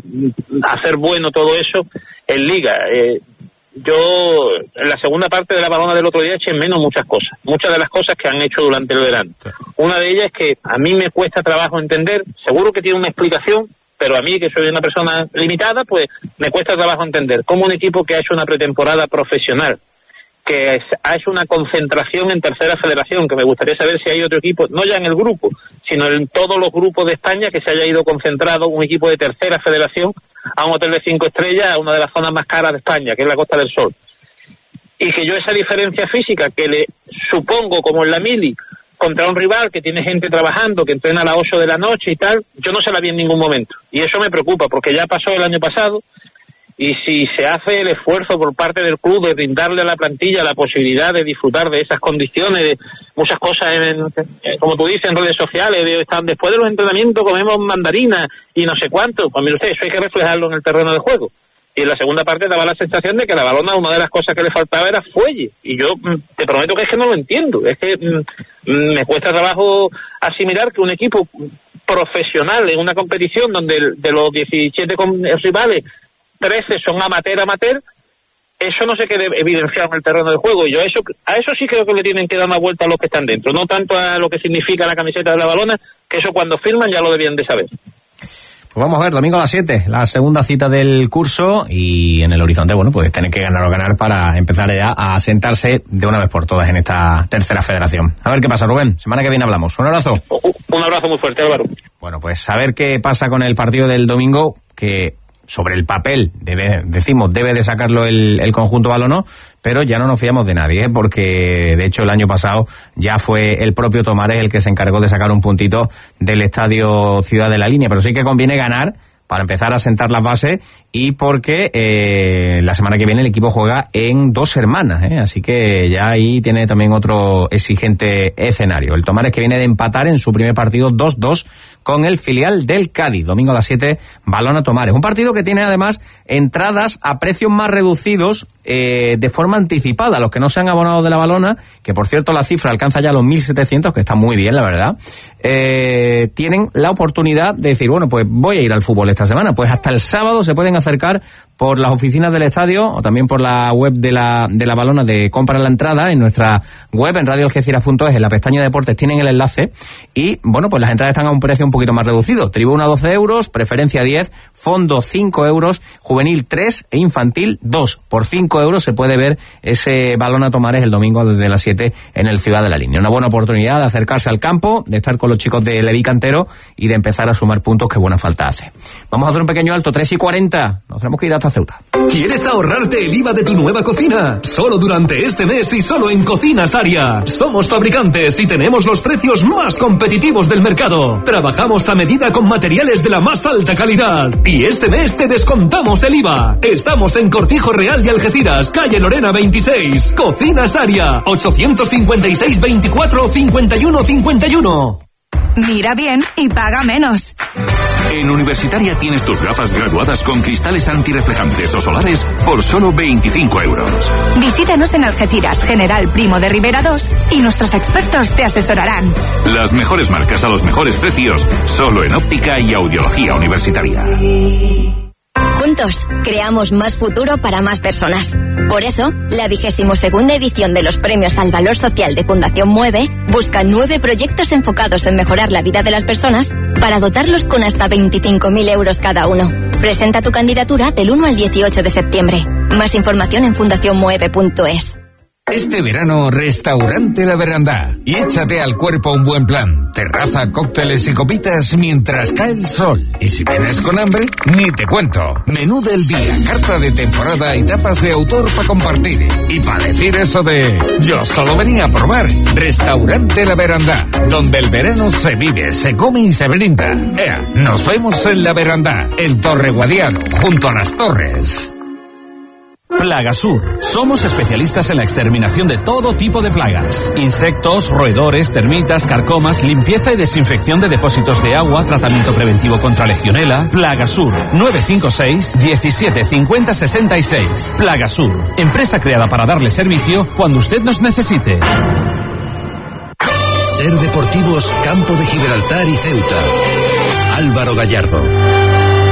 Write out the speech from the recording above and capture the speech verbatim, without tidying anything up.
hacer bueno todo eso en Liga. Eh, yo, en la segunda parte de la Balona del otro día, eché en menos muchas cosas, muchas de las cosas que han hecho durante el verano. Una de ellas es que a mí me cuesta trabajo entender, seguro que tiene una explicación, pero a mí, que soy una persona limitada, pues me cuesta trabajo entender cómo un equipo que ha hecho una pretemporada profesional, que ha hecho una concentración en tercera federación, que me gustaría saber si hay otro equipo, no ya en el grupo, sino en todos los grupos de España, que se haya ido concentrado un equipo de tercera federación a un hotel de cinco estrellas, a una de las zonas más caras de España, que es la Costa del Sol. Y que yo esa diferencia física que le supongo, como en la mili, contra un rival que tiene gente trabajando, que entrena a las ocho de la noche y tal, yo no se la vi en ningún momento. Y eso me preocupa, porque ya pasó el año pasado. Y si se hace el esfuerzo por parte del club de brindarle a la plantilla la posibilidad de disfrutar de esas condiciones, de muchas cosas, en, como tú dices, en redes sociales, de, están, después de los entrenamientos comemos mandarinas y no sé cuánto, pues mire usted, eso hay que reflejarlo en el terreno de juego. Y en la segunda parte daba la sensación de que a la Balona una de las cosas que le faltaba era fuelle. Y yo te prometo que es que no lo entiendo. Es que mm, me cuesta trabajo asimilar que un equipo profesional en una competición donde de los diecisiete rivales, trece son amateur, amateur, eso no se quede evidenciado en el terreno del juego. Y yo a eso, a eso sí creo que le tienen que dar una vuelta a los que están dentro, no tanto a lo que significa la camiseta de la Balona, que eso cuando firman ya lo debían de saber. Pues vamos a ver, domingo a las siete, la segunda cita del curso, y en el horizonte, bueno, pues tienen que ganar o ganar para empezar ya a sentarse de una vez por todas en esta tercera federación. A ver qué pasa, Rubén, semana que viene hablamos. Un abrazo. Un abrazo muy fuerte, Álvaro. Bueno, pues a ver qué pasa con el partido del domingo, que sobre el papel, debe, decimos, debe de sacarlo el, el conjunto balono, pero ya no nos fiamos de nadie, ¿eh? Porque de hecho el año pasado ya fue el propio Tomares el que se encargó de sacar un puntito del Estadio Ciudad de la Línea, pero sí que conviene ganar para empezar a sentar las bases, y porque eh, la semana que viene el equipo juega en Dos Hermanas, ¿eh? Así que ya ahí tiene también otro exigente escenario. El Tomares, que viene de empatar en su primer partido dos dos con el filial del Cádiz. Domingo a las siete, Balona Tomares. Un partido que tiene además entradas a precios más reducidos eh, de forma anticipada. Los que no se han abonado de la Balona, que por cierto la cifra alcanza ya los mil setecientos, que está muy bien, la verdad, eh, tienen la oportunidad de decir, bueno, pues voy a ir al fútbol esta semana. Pues hasta el sábado se pueden acercar por las oficinas del estadio o también por la web de la de la Balona de compra la entrada. En nuestra web, en radio algeciras punto es, en la pestaña Deportes tienen el enlace, y bueno, pues las entradas están a un precio un poquito más reducido. Tribuna doce euros, preferencia diez, fondo cinco euros, juvenil tres e infantil dos. Por cinco euros se puede ver ese Balona Tomares el domingo desde las siete en el Ciudad de la Línea. Una buena oportunidad de acercarse al campo, de estar con los chicos de Leví Cantero y de empezar a sumar puntos, que buena falta hace. Vamos a hacer un pequeño alto, tres y cuarenta. Nos tenemos que ir hasta Ceuta. ¿Quieres ahorrarte el I V A de tu nueva cocina? Solo durante este mes y solo en Cocinas Aria. Somos fabricantes y tenemos los precios más competitivos del mercado. Trabajamos a medida con materiales de la más alta calidad. Y este mes te descontamos el I V A. Estamos en Cortijo Real de Algeciras, calle Lorena veintiséis. Cocinas Aria, ochocientos cincuenta y seis veinticuatro cincuenta y uno cincuenta y uno. Mira bien y paga menos. En Universitaria tienes tus gafas graduadas con cristales antirreflejantes o solares por solo veinticinco euros. Visítanos en Algeciras, General Primo de Rivera dos, y nuestros expertos te asesorarán. Las mejores marcas a los mejores precios, solo en Óptica y Audiología Universitaria. Juntos, creamos más futuro para más personas. Por eso, la vigésimo segunda edición de los Premios al Valor Social de Fundación Mueve busca nueve proyectos enfocados en mejorar la vida de las personas para dotarlos con hasta veinticinco mil euros cada uno. Presenta tu candidatura del uno al dieciocho de septiembre. Más información en fundación mueve punto es. Este verano, Restaurante La Verandá. Y échate al cuerpo un buen plan. Terraza, cócteles y copitas mientras cae el sol. Y si vienes con hambre, ni te cuento. Menú del día, carta de temporada y tapas de autor para compartir. Y para decir eso de yo solo venía a probar. Restaurante La Verandá, donde el verano se vive, se come y se brinda. Ea, nos vemos en La Verandá, en Torre Guadiano, junto a las Torres. Plagasur. Somos especialistas en la exterminación de todo tipo de plagas. Insectos, roedores, termitas, carcomas, limpieza y desinfección de depósitos de agua, tratamiento preventivo contra legionela. Plagasur. nueve cinco seis, diecisiete cincuenta sesenta y seis. Plagasur. Empresa creada para darle servicio cuando usted nos necesite. Ser Deportivos, Campo de Gibraltar y Ceuta. Álvaro Gallardo.